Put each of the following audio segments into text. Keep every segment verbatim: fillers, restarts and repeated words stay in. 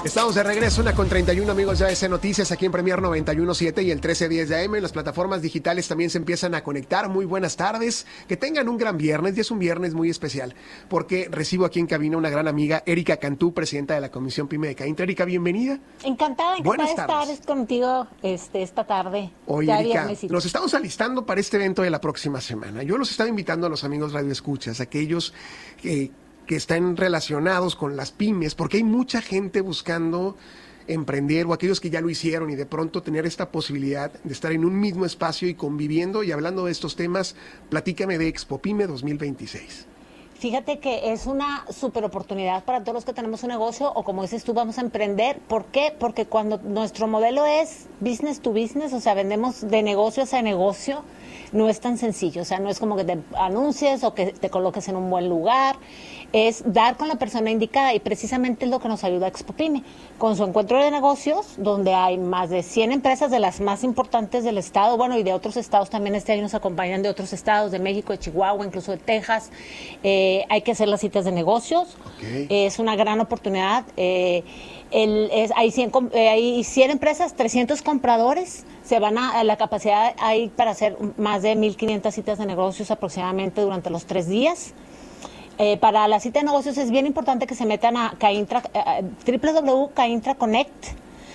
Estamos de regreso, una con treinta y uno amigos de A S Noticias aquí en Premier noventa y uno punto siete y el trece diez de A M. Las plataformas digitales también se empiezan a conectar. Muy buenas tardes, que tengan un gran viernes y es un viernes muy especial porque recibo aquí en cabina una gran amiga, Erika Cantú, presidenta de la Comisión Pyme de Caintra. Erika, bienvenida. Encantada, encantada de estar contigo este, esta tarde. Oye, Erika, nos estamos alistando para este evento de la próxima semana. Yo los estaba invitando a los amigos radioescuchas, aquellos que... que están relacionados con las pymes, porque hay mucha gente buscando emprender o aquellos que ya lo hicieron y de pronto tener esta posibilidad de estar en un mismo espacio y conviviendo y hablando de estos temas. Platícame de Expo Pyme dos mil veintiséis. Fíjate que es una super oportunidad para todos los que tenemos un negocio o, como dices tú, vamos a emprender. ¿Por qué? Porque cuando nuestro modelo es business to business, o sea, vendemos de negocio a negocio, no es tan sencillo. O sea, no es como que te anuncies o que te coloques en un buen lugar. Es dar con la persona indicada y precisamente es lo que nos ayuda a Expo Pyme. Con su encuentro de negocios, donde hay más de cien empresas de las más importantes del estado, bueno, y de otros estados también. Este año nos acompañan de otros estados, de México, de Chihuahua, incluso de Texas. Eh, hay que hacer las citas de negocios. Okay. Eh, es una gran oportunidad. Eh, el, es, hay, cien, eh, hay cien empresas, trescientos compradores. Se van a, a la capacidad hay para hacer más de mil quinientas citas de negocios aproximadamente durante los tres días. Eh, para la cita de negocios es bien importante que se metan a Caintra, eh, doble u doble u doble u punto caintra connect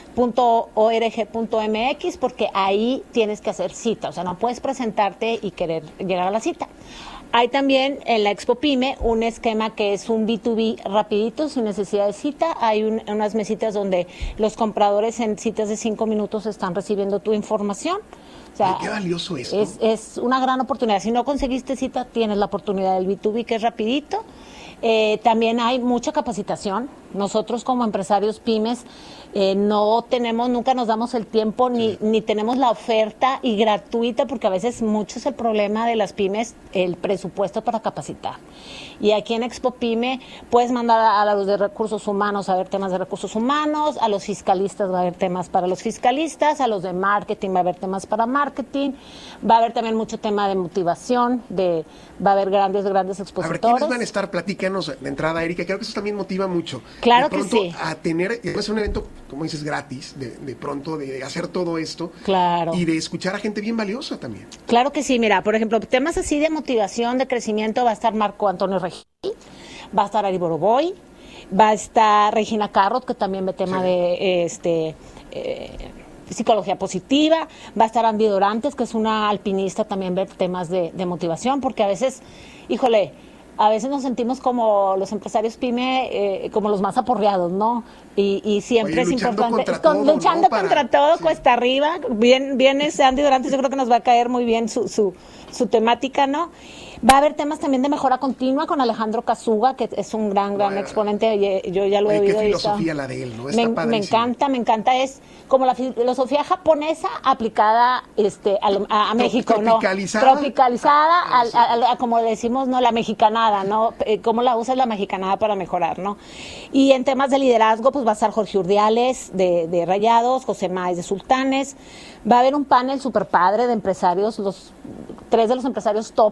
punto org punto m x, porque ahí tienes que hacer cita, o sea, no puedes presentarte y querer llegar a la cita. Hay también en la Expo Pyme un esquema que es un B dos B rapidito, sin necesidad de cita. Hay un, unas mesitas donde los compradores en citas de cinco minutos están recibiendo tu información. O sea, Ay, qué valioso esto. Es, es una gran oportunidad. Si no conseguiste cita, tienes la oportunidad del B dos B, que es rapidito. Eh, también hay mucha capacitación. Nosotros como empresarios pymes eh, no tenemos, nunca nos damos el tiempo ni, sí. ni tenemos la oferta y gratuita, porque a veces mucho es el problema de las pymes, el presupuesto para capacitar. Y aquí en Expo Pyme puedes mandar a, a los de recursos humanos a ver temas de recursos humanos, a los fiscalistas va a haber temas para los fiscalistas, a los de marketing va a haber temas para marketing, va a haber también mucho tema de motivación, de va a haber grandes, grandes expositores. A ver, ¿quiénes van a estar? Platícanos de entrada, Erika, creo que eso también motiva mucho. Claro de pronto, que sí. A tener, es un evento, como dices, gratis, de, de pronto de hacer todo esto. Claro. Y de escuchar a gente bien valiosa también. Claro que sí, mira, por ejemplo, temas así de motivación, de crecimiento, va a estar Marco Antonio Regil, va a estar Ari Boroboy, va a estar Regina Carrot, que también ve tema sí. de este eh, psicología positiva, va a estar Andy Dorantes, que es una alpinista, también ve temas de, de motivación, porque a veces, híjole, a veces nos sentimos como los empresarios pyme, eh, como los más aporreados, ¿no? Y, y siempre Oye, es importante. Contra con, todo, luchando ¿no? Para, contra todo, sí. cuesta arriba. Bien, bien ese Andy Dorantes, yo creo que nos va a caer muy bien su, su, su temática, ¿no? Va a haber temas también de mejora continua con Alejandro Casuga, que es un gran, gran bueno, exponente. Yo ya lo he oído. Qué filosofía la de él, ¿no? Está me, me encanta, me encanta. Es como la filosofía japonesa aplicada este, a, a, a México, tropicalizada, ¿no? Tropicalizada. A, a, a, a, como decimos, ¿no? La mexicanada, ¿no? Eh, cómo la usa la mexicanada para mejorar, ¿no? Y en temas de liderazgo, pues va a estar Jorge Urdiales de, de Rayados, José Máez de Sultanes. Va a haber un panel super padre de empresarios, los tres de los empresarios top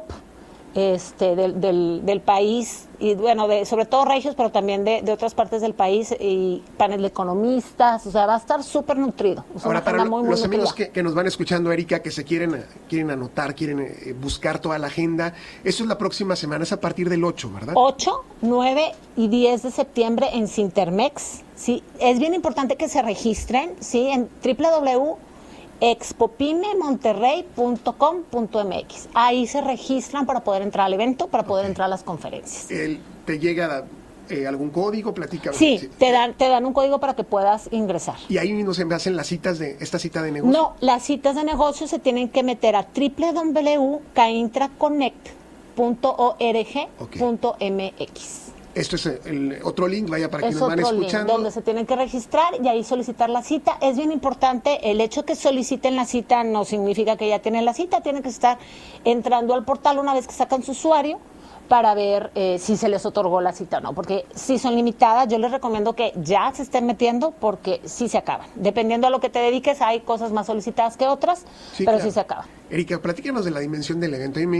Este, del, del, del país, y bueno, de, sobre todo regios, pero también de, de otras partes del país, y panel de economistas, o sea, va a estar súper nutrido. O sea, ahora, para muy, muy los nutrida. amigos que, que nos van escuchando, Erika, que se quieren, quieren anotar, quieren eh, buscar toda la agenda, eso es la próxima semana, es a partir del ocho, ¿verdad? ocho, nueve y diez de septiembre en Cintermex, ¿sí? Es bien importante que se registren, ¿sí? En doble u doble u doble u punto expo pyme monterrey punto com punto m x. Ahí se registran para poder entrar al evento, para poder okay. entrar a las conferencias. El, ¿Te llega eh, algún código? Platícame. Sí, sí, te dan te dan un código para que puedas ingresar. ¿Y ahí mismo se hacen las citas de esta cita de negocio? No, las citas de negocio se tienen que meter a doble u doble u doble u punto caintra connect punto org punto m x. Esto es el otro link, vaya, para es quienes van escuchando. Link donde se tienen que registrar y ahí solicitar la cita. Es bien importante, el hecho que soliciten la cita no significa que ya tienen la cita, tienen que estar entrando al portal una vez que sacan su usuario para ver eh, si se les otorgó la cita o no, porque si son limitadas, yo les recomiendo que ya se estén metiendo porque sí se acaban. Dependiendo a lo que te dediques, hay cosas más solicitadas que otras, sí, pero claro. sí se acaban. Erika, platícanos de la dimensión del evento. A mí me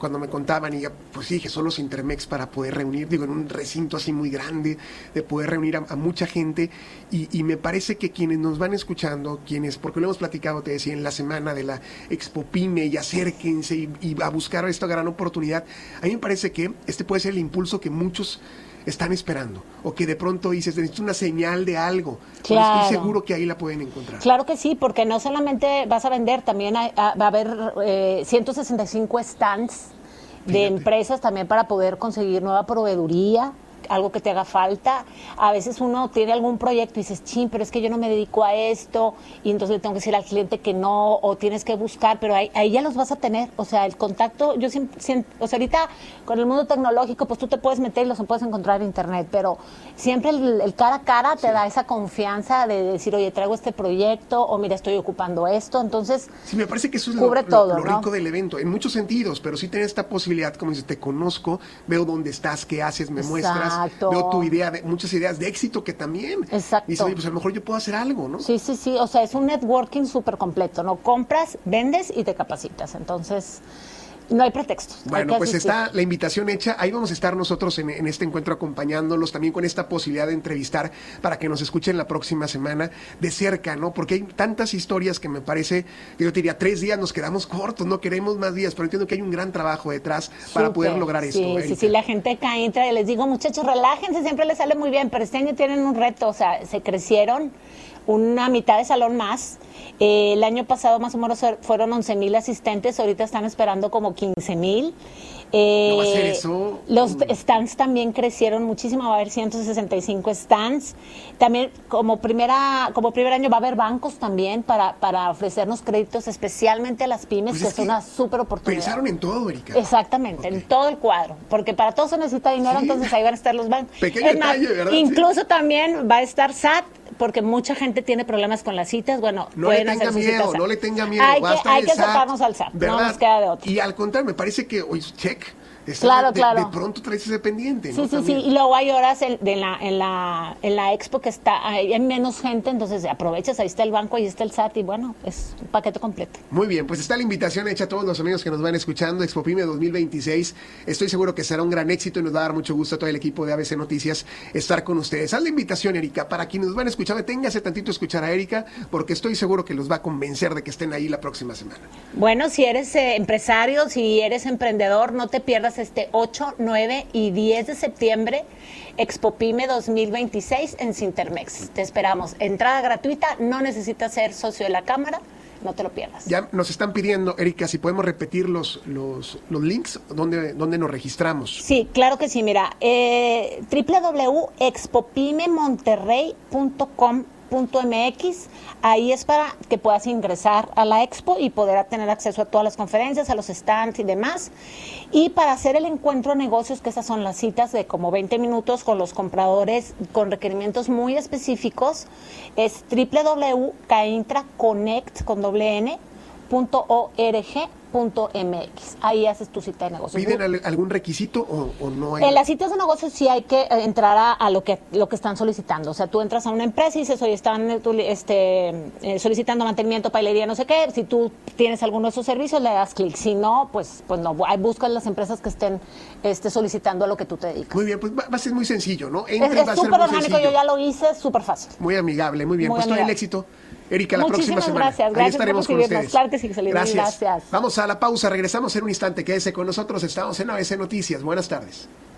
cuando me contaban, y pues sí, que son los Intermex para poder reunir, digo, en un recinto así muy grande, de poder reunir a, a mucha gente, y, y me parece que quienes nos van escuchando, quienes, porque lo hemos platicado, te decía, en la semana de la Expo Pyme, y acérquense y, y a buscar esta gran oportunidad, a mí me parece que este puede ser el impulso que muchos están esperando, o que de pronto dices, necesito una señal de algo. Claro. Estoy seguro que ahí la pueden encontrar. Claro que sí, porque no solamente vas a vender, también hay, a, va a haber eh, ciento sesenta y cinco stands de Fíjate. empresas también para poder conseguir nueva proveeduría, algo que te haga falta. A veces uno tiene algún proyecto y dices, chin, pero es que yo no me dedico a esto, y entonces le tengo que decir al cliente que no, o tienes que buscar, pero ahí, ahí ya los vas a tener. O sea, el contacto, yo siempre, siempre, o sea, ahorita con el mundo tecnológico, pues tú te puedes meter y los puedes encontrar en internet, pero siempre el, el cara a cara te Sí. da esa confianza de decir, oye, traigo este proyecto, o mira, estoy ocupando esto, entonces Sí, me parece que eso es cubre lo, todo, lo, lo ¿no? rico del evento, en muchos sentidos, pero sí tener esta posibilidad, como dices, te conozco, veo dónde estás, qué haces, me muestras, Exacto. veo tu idea, de, muchas ideas de éxito que también. Exacto. Dices, oye, pues a lo mejor yo puedo hacer algo, ¿no? Sí, sí, sí, o sea, es un networking súper completo, ¿no? Compras, vendes y te capacitas, entonces no hay pretextos. hay Bueno, que pues asistir. está la invitación hecha. Ahí vamos a estar nosotros en, en este encuentro acompañándolos, también con esta posibilidad de entrevistar para que nos escuchen la próxima semana de cerca, ¿no? Porque hay tantas historias que me parece, que yo te diría, tres días nos quedamos cortos, no queremos más días, pero entiendo que hay un gran trabajo detrás para Súper, poder lograr sí, esto. Sí, Erika. sí, la gente cae, entra y les digo, muchachos, relájense, siempre les sale muy bien, pero este año tienen un reto, o sea, se crecieron una mitad de salón más. Eh, el año pasado más o menos fueron once mil asistentes, ahorita están esperando como quince mil. Eh, ¿No va a ser eso? Los Mm. stands también crecieron muchísimo, va a haber ciento sesenta y cinco stands. También como primera como primer año va a haber bancos también para, para ofrecernos créditos especialmente a las pymes, Pues que es es que una súper oportunidad. Pensaron en todo, Erika. Exactamente, Ok. en todo el cuadro, porque para todo se necesita dinero, Sí. entonces ahí van a estar los bancos. Pequeño Es más, detalle, ¿verdad? incluso también va a estar S A T, porque mucha gente tiene problemas con las citas, bueno, No le pueden tenga hacer sus miedo, citas. no le tenga miedo. Hay va a que, estar hay el que S A T, acercarnos al S A T, ¿verdad? no nos queda de otra. Y al contrario, me parece que, oye, check, está Claro, de, claro. de pronto traes ese pendiente, Sí, ¿no? sí, También. sí, y luego hay horas en, de la, en, la, en la expo que está, hay, hay menos gente, entonces aprovechas, ahí está el banco, ahí está el S A T, y bueno, es un paquete completo. Muy bien, pues está la invitación hecha a todos los amigos que nos van escuchando, Expo Pyme dos mil veintiséis. Estoy seguro que será un gran éxito y nos va a dar mucho gusto a todo el equipo de A B C Noticias estar con ustedes. Haz la invitación, Erika, para quienes nos van a escuchar, deténgase tantito a escuchar a Erika, porque estoy seguro que los va a convencer de que estén ahí la próxima semana. Bueno, si eres eh, empresario, si eres emprendedor, no te pierdas este ocho, nueve y diez de septiembre, Expo Pyme dos mil veintiséis en Cintermex. Te esperamos. Entrada gratuita, no necesitas ser socio de la Cámara, no te lo pierdas. Ya nos están pidiendo, Erika, si podemos repetir los, los, los links donde, donde nos registramos. Sí, claro que sí. Mira, eh, doble u doble u doble u punto expo pyme monterrey punto com punto m x. Ahí es para que puedas ingresar a la expo y poder tener acceso a todas las conferencias, a los stands y demás. Y para hacer el encuentro de negocios, que esas son las citas de como veinte minutos con los compradores con requerimientos muy específicos, es doble u doble u doble u punto caintraconnect con doble n punto org punto m x. Ahí haces tu cita de negocios. ¿Piden al- algún requisito o, o no hay? En las citas de negocios sí hay que eh, entrar a, a lo que lo que están solicitando. O sea, tú entras a una empresa y dices, oye, están eh, tú, este, eh, solicitando mantenimiento, pailería, no sé qué. Si tú tienes alguno de esos servicios, le das clic. Si no, pues pues no. Ahí buscas las empresas que estén este, solicitando a lo que tú te dedicas. Muy bien, pues va, va a ser muy sencillo, ¿no? Es Entra y va a es ser súper muy orgánico, sencillo. yo ya lo hice, súper fácil. Muy amigable, muy bien. Muy pues todo el amigable. éxito. Erika, la Muchísimas próxima semana. gracias, Ahí gracias por estaremos con recibirnos. ustedes. Claro que sí, Solín, Gracias. gracias. Vamos a la pausa, regresamos en un instante. Quédese con nosotros, estamos en A B C Noticias. Buenas tardes.